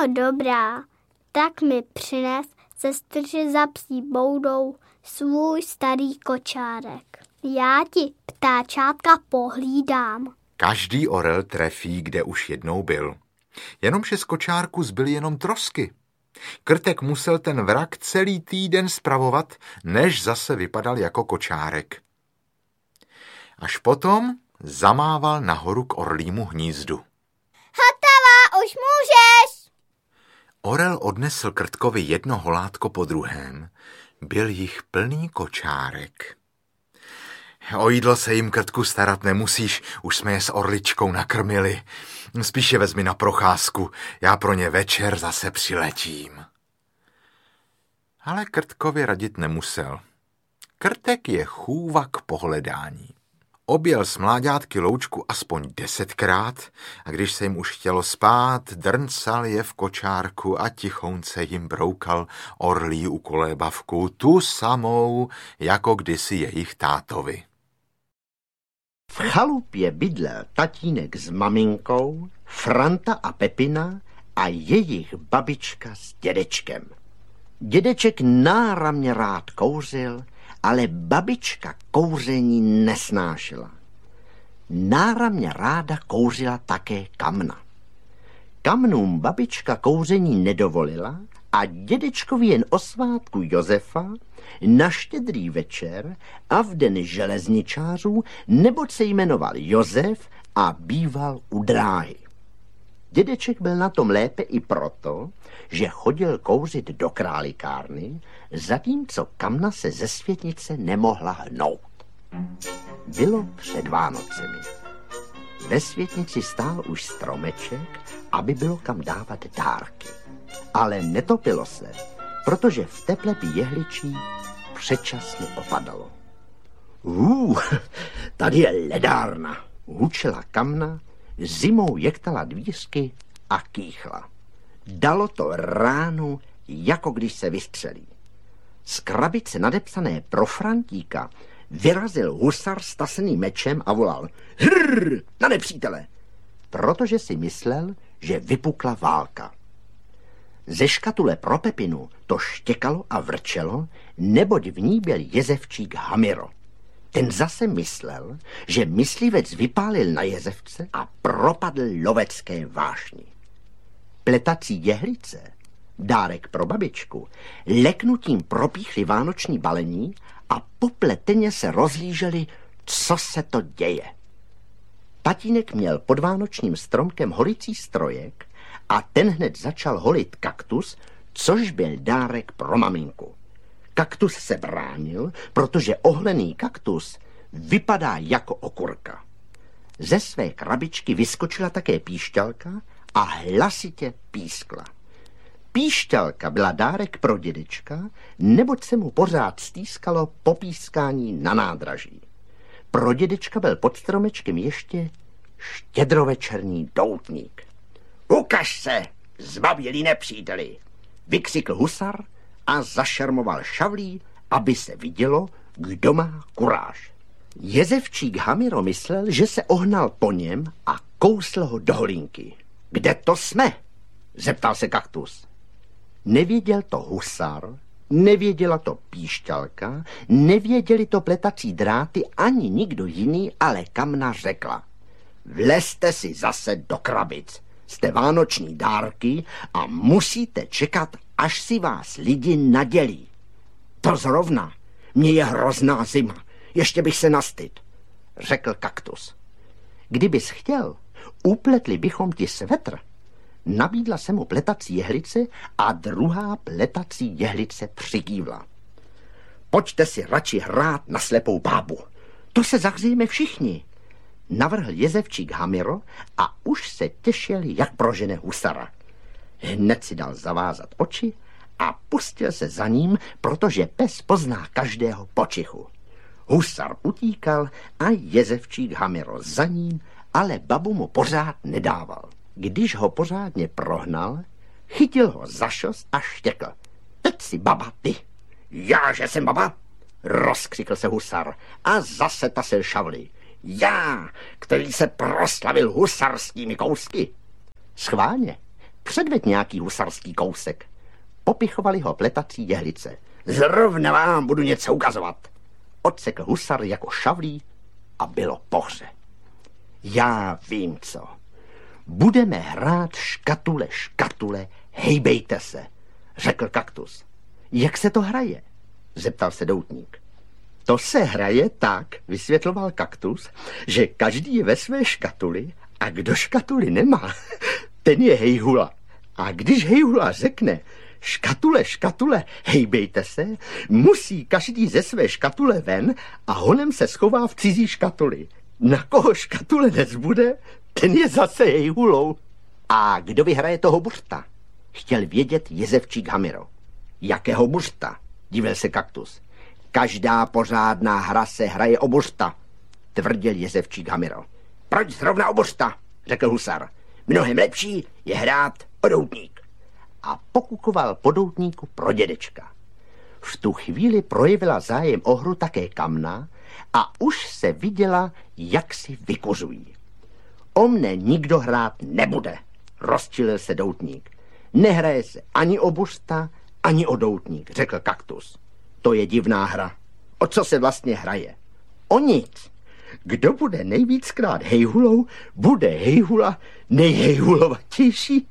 dobrá, tak mi přines sestře za psí boudou svůj starý kočárek. Já ti, ptáčátka, pohlídám. Každý orel trefí, kde už jednou byl. Jenomže z kočárku zbyly jenom trosky. Krtek musel ten vrak celý týden spravovat, než zase vypadal jako kočárek. Až potom zamával nahoru k orlímu hnízdu. Hotová, už můžeš! Orel odnesl Krtkovi jedno holátko po druhém. Byl jich plný kočárek. O jídlo se jim, Krtku, starat nemusíš, už jsme je s orličkou nakrmili. Spíš je vezmi na procházku, já pro ně večer zase přiletím. Ale Krtkovi radit nemusel. Krtek je chůva k pohledání. Objel s mláďátky loučku aspoň 10krát a když se jim už chtělo spát, drncal je v kočárku a tichounce jim broukal orlí ukolébavku, tu samou, jako kdysi jejich tátovi. V chalupě bydlel tatínek s maminkou, Franta a Pepina a jejich babička s dědečkem. Dědeček náramně rád kouřil, ale babička kouření nesnášela. Náramně ráda kouřila také Kamna. Kamnům babička kouření nedovolila a dědečkovi jen o svátku Josefa, na Štědrý večer a v den železničářů, neboť se jmenoval Josef a býval u dráhy. Dědeček byl na tom lépe i proto, že chodil kouřit do králikárny, zatímco Kamna se ze světnice nemohla hnout. Bylo před Vánocemi. Ve světnici stál už stromeček, aby bylo kam dávat dárky. Ale netopilo se, protože v teple jehličí předčasně opadalo. Tady je ledárna, hučela Kamna, zimou jektala dvířky a kýchla. Dalo to ránu, jako když se vystřelí. Z krabice nadepsané pro Frantíka vyrazil husar s taseným mečem a volal: Hrrr, na nepřítele! Protože si myslel, že vypukla válka. Ze škatule pro Pepinu to štěkalo a vrčelo, neboť v ní byl jezevčík Hamiro. Ten zase myslel, že myslivec vypálil na jezevce a propadl lovecké vášni. Pletací jehlice, dárek pro babičku, leknutím propíchli vánoční balení a popleteně se rozhlíželi, co se to děje. Tatínek měl pod vánočním stromkem holicí strojek a ten hned začal holit kaktus, což byl dárek pro maminku. Kaktus se bránil, protože ohlený kaktus vypadá jako okurka. Ze své krabičky vyskočila také píšťalka a hlasitě pískla. Píšťalka byla dárek pro dědečka, neboť se mu pořád stýskalo po pískání na nádraží. Pro dědečka byl pod stromečkem ještě štědrovečerní doutník. Ukaž se, zbabělí nepříteli, vykřikl husar a zašermoval šavlí, aby se vidělo, kdo má kuráž. Jezevčík Hamiro myslel, že se ohnal po něm a kousl ho do holínky. Kde to jsme? Zeptal se kaktus. Nevěděl to husar, nevěděla to píšťalka, nevěděli to pletací dráty ani nikdo jiný, ale Kamna řekla: Vlezte si zase do krabic, jste vánoční dárky a musíte čekat, až si vás lidi nadělí. To zrovna, mně je hrozná zima, ještě bych se nastyd, řekl kaktus. Kdybys chtěl, upletli bychom ti svetr. Nabídla se mu pletací jehlice a druhá pletací jehlice přikývla. Pojďte si radši hrát na slepou bábu, to se zahřejeme všichni, navrhl jezevčík Hamiro a už se těšil, jak prožene husara. Hned si dal zavázat oči a pustil se za ním, protože pes pozná každého počichu. Husar utíkal a jezevčík Hamiro za ním, ale babu mu pořád nedával. Když ho pořádně prohnal, chytil ho za šos a štěkl. Teď si baba ty. Já, že jsem baba? Rozkřikl se husar a zase tasil šavli. Já, který se proslavil husarskými kousky. Schválně, Předveď nějaký husarský kousek. Popichovali ho pletací jehlice. Zrovna vám budu něco ukazovat. Odsekl husar jako šavlí a bylo pohře. Já vím co. Budeme hrát škatule, škatule, hejbejte se, řekl kaktus. Jak se to hraje? Zeptal se doutník. To se hraje tak, vysvětloval kaktus, že každý je ve své škatuli a kdo škatuli nemá, ten je hejhula. A když hejhula řekne škatule, škatule, hejbejte se, musí každý ze své škatule ven a honem se schová v cizí škatuli. Na koho škatule nezbude, ten je zase hejhulou. A kdo vyhraje toho buřta? Chtěl vědět jezevčík Hamiro. Jakého buřta? Divil se kaktus. Každá pořádná hra se hraje o buřta, tvrdil jezevčík Hamiro. Proč zrovna o buřta? Řekl husar. Mnohem lepší je hrát o doutník. A pokukoval po doutníku pro dědečka. V tu chvíli projevila zájem o hru také Kamna a už se viděla, jak si vykuřují. O mne nikdo hrát nebude, rozčilil se doutník. Nehraje se ani o buřta, ani o doutník, řekl kaktus. To je divná hra. O co se vlastně hraje? O nic. Kdo bude nejvíckrát hejhulou, bude hejhula nejhejhulovatější.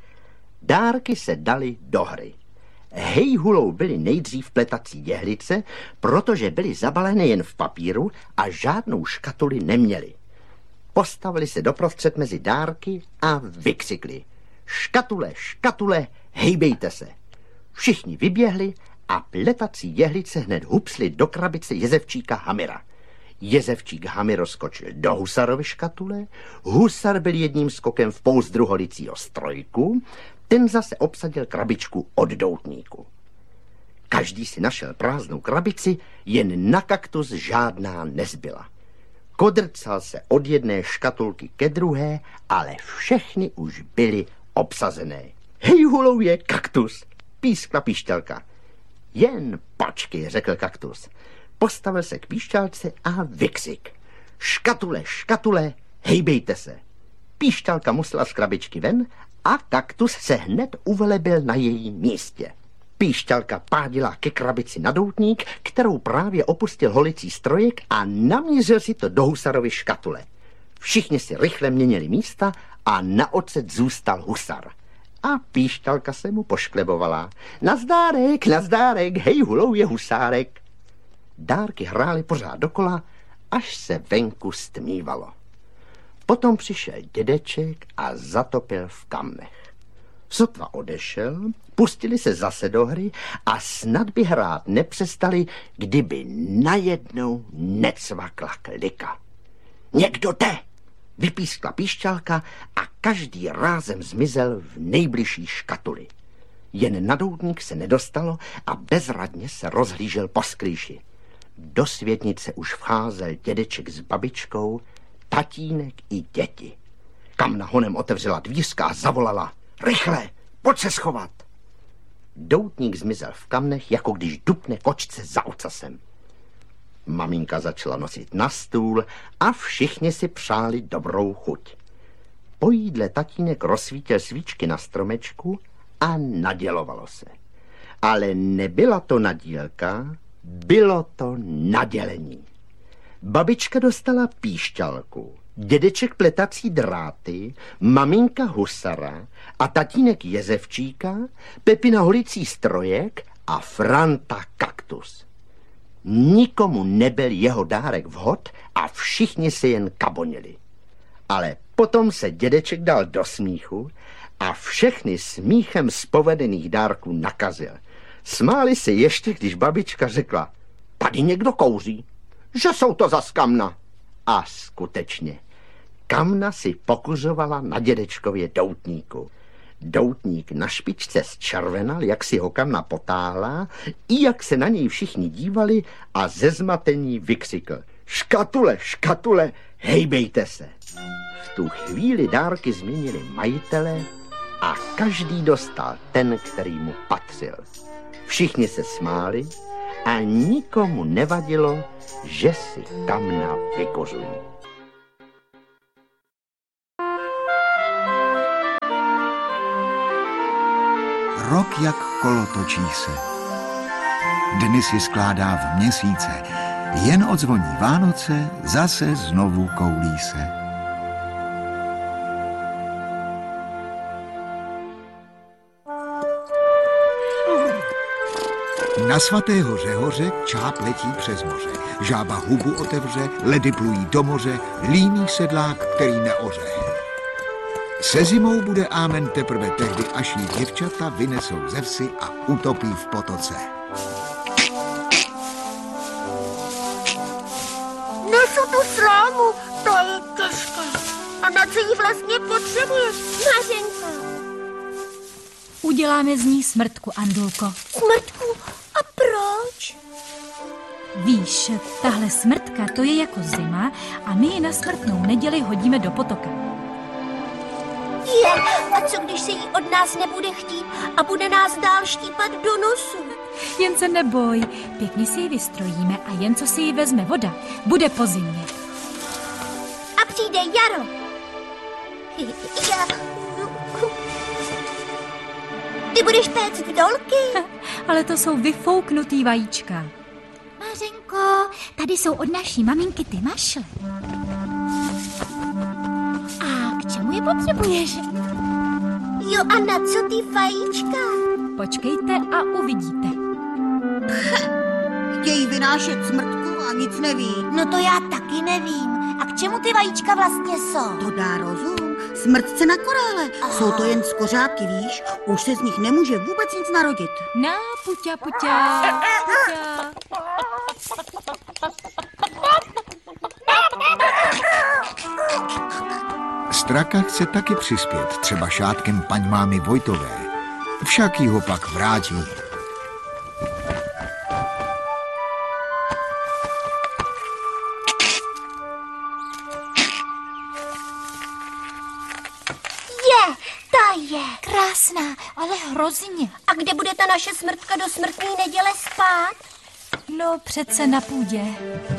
Dárky se daly do hry. Hejhulou byly nejdřív pletací jehlice, protože byly zabalené jen v papíru a žádnou škatuli neměly. Postavili se doprostřed mezi dárky a vykřikli. Škatule, škatule, hejbejte se. Všichni vyběhli a pletací jehlice hned hupsli do krabice jezevčíka Hamira. Jezevčík Hamiro skočil do husarovy škatule, husar byl jedním skokem v pouzdru holicího strojku, ten zase obsadil krabičku od doutníku. Každý si našel prázdnou krabici, jen na kaktus žádná nezbyla. Kodrcal se od jedné škatulky ke druhé, ale všechny už byly obsazené. Hejhulou je kaktus, pískla píšťalka. Jen počkej, řekl kaktus. Postavil se k píšťalce a vykřik. Škatule, škatule, hejbejte se. Píšťalka musela z krabičky ven a kaktus se hned uvelebil na jejím místě. Píšťalka pádila ke krabici na doutník, kterou právě opustil holicí strojek a namířil si to do husarovy škatule. Všichni si rychle měnili místa a na ocet zůstal husar. A píšťalka se mu pošklebovala. Nazdárek, hejhulou je husárek. Dárky hrály pořád dokola, až se venku stmívalo. Potom přišel dědeček a zatopil v kamnech. Sotva odešel, pustili se zase do hry a snad by hrát nepřestali, kdyby najednou necvakla klika. Někdo jde, vypískla píšťalka a každý rázem zmizel v nejbližší škatuli. Jen na doutník se nedostalo a bezradně se rozhlížel po skrýši. Do světnice už vcházel dědeček s babičkou, tatínek i děti. Kamna honem otevřela dvířka a zavolala. Rychle, pojď se schovat. Doutník zmizel v kamnech, jako když dupne kočce za ocasem. Maminka začala nosit na stůl a všichni si přáli dobrou chuť. Po jídle tatínek rozsvítil svíčky na stromečku a nadělovalo se. Ale nebyla to nadílka, bylo to nadělení. Babička dostala píšťalku, dědeček pletací dráty, maminka husara a tatínek jezevčíka, Pepina holicí strojek a Franta kaktus. Nikomu nebyl jeho dárek vhod a všichni se jen kabonili. Ale potom se dědeček dal do smíchu a všechny smíchem z povedených dárků nakazil. Smáli se ještě, když babička řekla, tady někdo kouří, že jsou to zas Kamna. A skutečně, Kamna si pokuřovala na dědečkově doutníku. Doutník na špičce zčervenal, jak si ho Kamna potáhla, i jak se na něj všichni dívali a ze zmatení vykřikl. Škatule, škatule, hejbejte se. V tu chvíli dárky změnili majitele a každý dostal ten, který mu patřil. Všichni se smáli a nikomu nevadilo, že si Kamna vykořují. rok jak kolo točí se. Dny si skládá v měsíce, jen odzvoní Vánoce, zase znovu koulí se. Na svaté hoře hoře čáp letí přes moře. Žába hubu otevře, ledy plují do moře, líný sedlák, který neoře. Se zimou bude ámen teprve tehdy, až jí děvčata vynesou ze vsi a utopí v potoce. Nesu tu slámu, to je těžké. A na co ji vlastně potřebuješ, Mařenko? Uděláme z ní smrtku, Andulko. Smrtku? A proč? Víš, tahle smrtka, to je jako zima a my ji na smrtnou neděli hodíme do potoka. A co když se jí od nás nebude chtít a bude nás dál štípat do nosu? Jen se neboj, pěkně si ji vystrojíme a jen co si ji vezme voda, bude po zimě. A přijde jaro. Ty budeš péct vdolky? Ale to jsou vyfouknutý vajíčka. Mařenko, tady jsou od naší maminky ty mašle. A k čemu je potřebuješ? Jo, a na co ty vajíčka? Počkejte a uvidíte. Chtějí vynášet smrtku a nic neví. No to já taky nevím. A k čemu ty vajíčka vlastně jsou? To dá rozum. Smrtce na korále. Jsou to jen skořápky, víš? Už se z nich nemůže vůbec nic narodit. Na, puťa, puťa, puťa. Straka chce taky přispět, třeba šátkem paň mámy Vojtové. Však jí ho pak vrátí. Je. Krásná, ale hrozně. A kde bude ta naše smrtka do smrtní neděle spát? No přece na půdě.